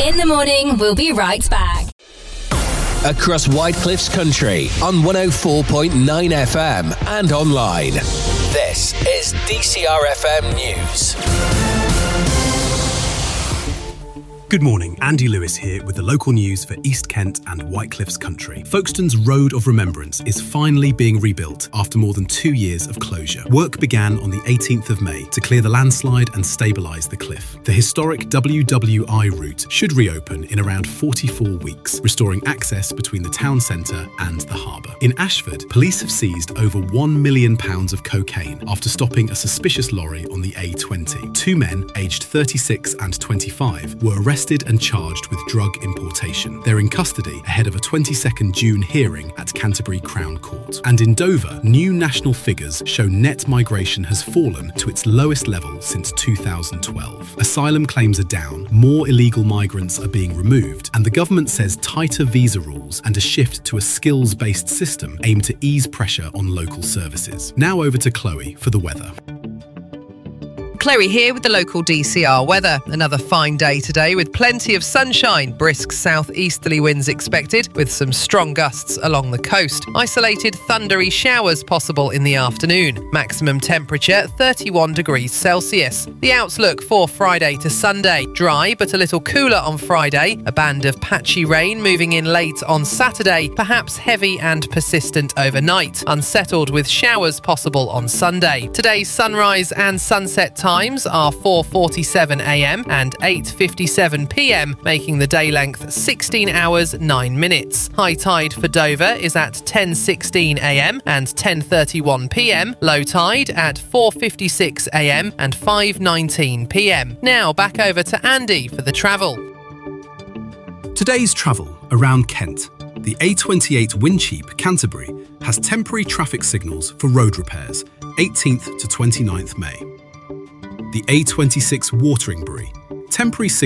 In the morning, we'll be right back. Across Whitecliffs Country on 104.9 FM and online. This is DCR FM News. Good morning, Andy Lewis here with the local news for East Kent and Whitecliffs Country. Folkestone's Road of Remembrance is finally being rebuilt after more than 2 years of closure. Work began on the 18th of May to clear the landslide and stabilise the cliff. The historic WWI route should reopen in around 44 weeks, restoring access between the town centre and the harbour. In Ashford, police have seized over £1 million of cocaine after stopping a suspicious lorry on the A20. 2 men, aged 36 and 25, were arrested and charged with drug importation. They're in custody ahead of a 22nd June hearing at Canterbury Crown Court. And in Dover, new national figures show net migration has fallen to its lowest level since 2012. Asylum claims are down, more illegal migrants are being removed, and the government says tighter visa rules and a shift to a skills-based system aim to ease pressure on local services. Now over to Chloe for the weather. Chloe here with the local DCR weather. Another fine day today with plenty of sunshine. Brisk southeasterly winds expected with some strong gusts along the coast. Isolated thundery showers possible in the afternoon. Maximum temperature 31 degrees Celsius. The outlook for Friday to Sunday. Dry but a little cooler on Friday. A band of patchy rain moving in late on Saturday. Perhaps heavy and persistent overnight. Unsettled with showers possible on Sunday. Today's sunrise and sunset times are 4:47 a.m. and 8:57 p.m, making the day length 16 hours 9 minutes. High tide for Dover is at 10:16 a.m. and 10:31 p.m. Low tide at 4:56 a.m. and 5:19 p.m. Now back over to Andy for the travel. Today's travel around Kent. The A28 Wincheap, Canterbury, has temporary traffic signals for road repairs, 18th to 29th May. The A26 Wateringbury, temporary signals